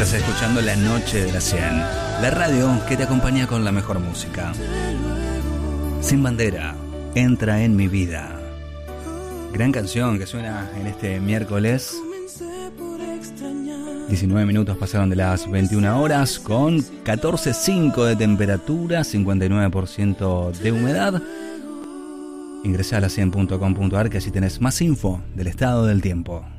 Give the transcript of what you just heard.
Estás escuchando La Noche de la 100, la radio que te acompaña con la mejor música. Sin Bandera, entra en mi vida. Gran canción que suena en este miércoles. 19 minutos pasaron de las 21 horas con 14,5 de temperatura, 59% de humedad. Ingresá a la100.com.ar que así tenés más info del estado del tiempo.